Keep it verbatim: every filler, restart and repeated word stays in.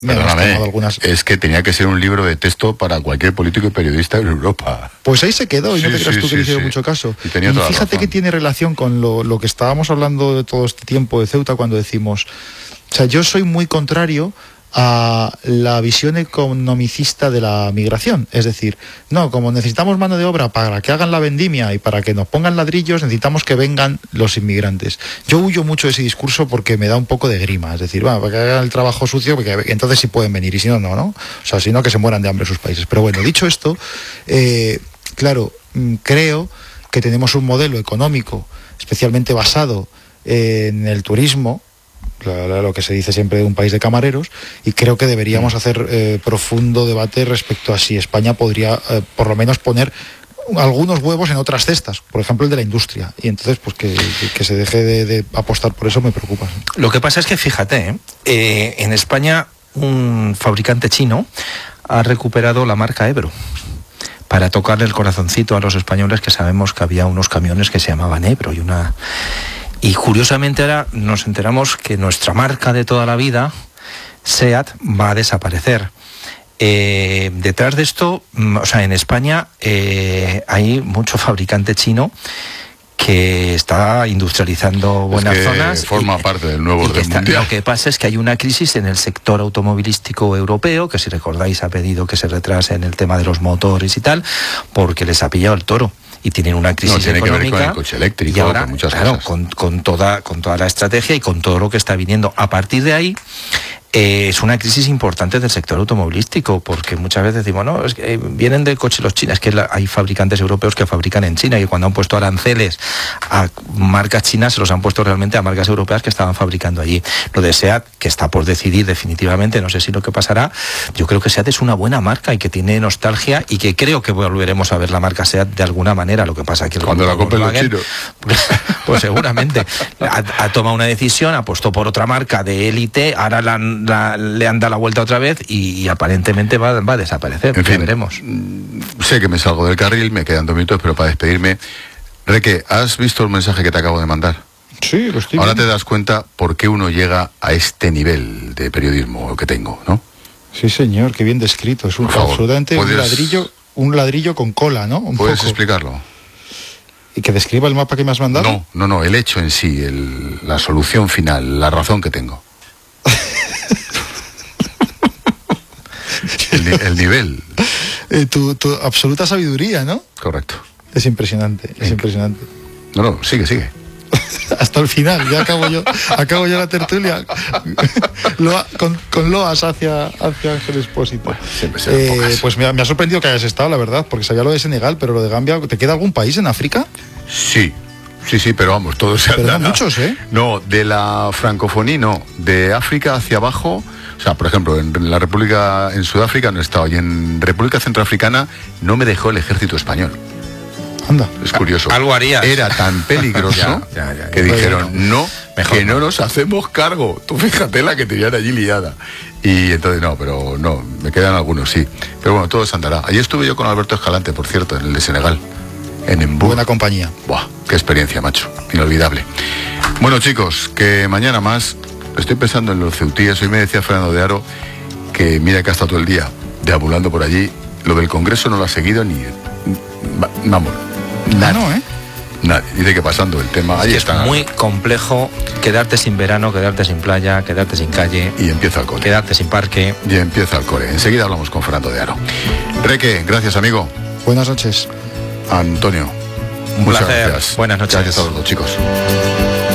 Perdóname, algunas... es que tenía que ser un libro de texto para cualquier político y periodista en Europa. Pues ahí se quedó, y sí, no te creas sí, tú que sí, le hicieron sí. mucho caso. Y, tenía y toda fíjate razón. que tiene relación con lo, lo que estábamos hablando de todo este tiempo de Ceuta cuando decimos... O sea, yo soy muy contrario a la visión economicista de la migración. Es decir, no, como necesitamos mano de obra para que hagan la vendimia y para que nos pongan ladrillos, necesitamos que vengan los inmigrantes. Yo huyo mucho de ese discurso porque me da un poco de grima. Es decir, bueno, para que hagan el trabajo sucio, porque entonces sí pueden venir, y si no, no, ¿no? O sea, si no, que se mueran de hambre en sus países. Pero bueno, dicho esto, eh, claro, creo que tenemos un modelo económico especialmente basado en el turismo, lo que se dice siempre de un país de camareros, y creo que deberíamos hacer eh, profundo debate respecto a si España podría eh, por lo menos poner algunos huevos en otras cestas, por ejemplo el de la industria, y entonces pues que, que, que se deje de, de apostar por eso me preocupa. Lo que pasa es que fíjate, eh, en España un fabricante chino ha recuperado la marca Ebro para tocarle el corazoncito a los españoles, que sabemos que había unos camiones que se llamaban Ebro y una... Y curiosamente ahora nos enteramos que nuestra marca de toda la vida, SEAT, va a desaparecer. Eh, detrás de esto, o sea, en España eh, hay mucho fabricante chino que está industrializando buenas es que zonas. Forma y, parte del nuevo orden está, mundial. Lo que pasa es que hay una crisis en el sector automovilístico europeo, que si recordáis ha pedido que se retrase en el tema de los motores y tal, porque les ha pillado el toro. Y tienen una crisis no, tiene económica. Que ver con el coche eléctrico, y ahora, con muchas claro, cosas. Con, con, toda, con toda la estrategia y con todo lo que está viniendo. A partir de ahí, eh, es una crisis importante del sector automovilístico, porque muchas veces decimos, no, es que vienen del coche los chinos, es que la, hay fabricantes europeos que fabrican en China, y cuando han puesto aranceles a marcas chinas, se los han puesto realmente a marcas europeas que estaban fabricando allí. Lo de SEAT, que está por decidir definitivamente, no sé si lo que pasará, yo creo que SEAT es una buena marca y que tiene nostalgia, y que creo que volveremos a ver la marca SEAT de alguna manera. Lo que pasa es que cuando la compren los chinos, pues seguramente ha, ha tomado una decisión, ha apostado por otra marca de élite, ahora la, la, le han dado la vuelta otra vez y, y aparentemente va, va a desaparecer. En fin, veremos. Sé que me salgo del carril, me quedan dos minutos, pero para despedirme, Reque, ¿has visto el mensaje que te acabo de mandar? Sí, lo estoy Ahora viendo. te das cuenta por qué uno llega a este nivel de periodismo que tengo, ¿no? Sí, señor, qué bien descrito. Es un, favor, absolutamente ¿puedes... un ladrillo, un ladrillo con cola, ¿no? Un ¿Puedes poco. explicarlo? ¿Y que describa el mapa que me has mandado? No, no, no, el hecho en sí, el, la solución final, la razón que tengo. el, el nivel. Eh, tu, tu absoluta sabiduría, ¿no? Correcto. Es impresionante, es impresionante. No, no, sigue, sigue. Hasta el final, ya acabo yo, acabo yo la tertulia Loa, con, con loas hacia, hacia Ángel Expósito. Bueno, siempre se eh, pues me ha, me ha sorprendido que hayas estado, la verdad, porque sabía lo de Senegal, pero lo de Gambia, ¿te queda algún país en África? Sí, sí, sí, pero vamos, todos se Pero no andan. muchos, ¿eh? No, de la francofonía, no, de África hacia abajo. O sea, por ejemplo, en la República, en Sudáfrica no he estado, y en República Centroafricana no me dejó el ejército español. Anda. Es curioso. Algo harías. Era tan peligroso ya, ya, ya, que dijeron, no, mejor que no nos hacemos cargo. Tú fíjate la que tenían allí liada. Y entonces no, pero no, me quedan algunos, sí. Pero bueno, todo se andará. Allí estuve yo con Alberto Escalante, por cierto, en el de Senegal. En Embú. Buena compañía. Buah, qué experiencia, macho. Inolvidable. Bueno, chicos, que mañana más. Estoy pensando en los ceutíes. Hoy me decía Fernando de Aro que mira que ha estado todo el día deambulando por allí. Lo del Congreso no lo ha seguido ni... Vamos, nada. No, ¿eh? Nadie. Dice que pasando el tema... Es ahí que está. Es muy complejo quedarte sin verano, quedarte sin playa, quedarte sin calle. Y empieza el cole. Quedarte sin parque. Y empieza el cole. Enseguida hablamos con Fernando de Aro. Reque, gracias, amigo. Buenas noches. Antonio. Un muchas placer. Gracias. Buenas noches. Gracias a todos los chicos.